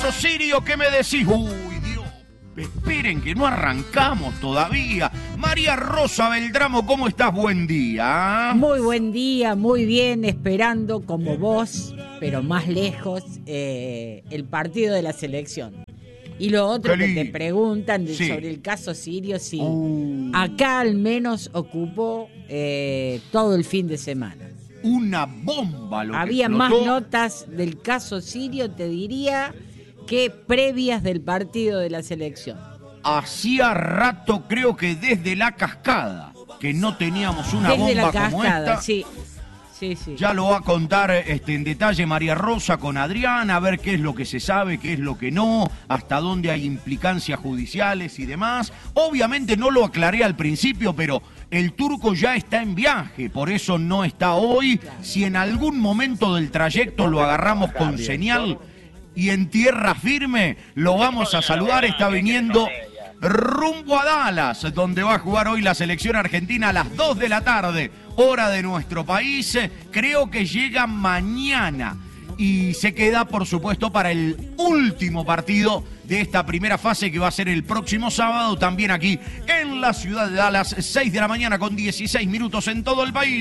caso Sirio, ¿qué me decís? Uy, Dios, esperen que no arrancamos todavía. María Rosa Beltramo, ¿cómo estás? Buen día. Muy buen día, muy bien, esperando como vos, pero más lejos, el partido de la selección. Y lo otro que te preguntan sobre el caso Sirio, sí. Acá al menos ocupó todo el fin de semana. Una bomba lo Había que más explotó. notas del caso Sirio, te diría, que previas del partido de la selección. Hacía rato, creo que desde la cascada, que no teníamos una Desde bomba la cascada, como esta. sí. Ya lo va a contar en detalle María Rosa con Adrián, a ver qué es lo que se sabe, qué es lo que no, hasta dónde hay implicancias judiciales y demás. Obviamente no lo aclaré al principio, pero el turco ya está en viaje, por eso no está hoy. Si en algún momento del trayecto lo agarramos con señal y en tierra firme, lo vamos a saludar. Está viniendo rumbo a Dallas, donde va a jugar hoy la selección argentina a las 2 de la tarde, hora de nuestro país. Creo que llega mañana y se queda, por supuesto, para el último partido de esta primera fase, que va a ser el próximo sábado, también aquí en la ciudad de Dallas, 6 de la mañana con 16 minutos en todo el país.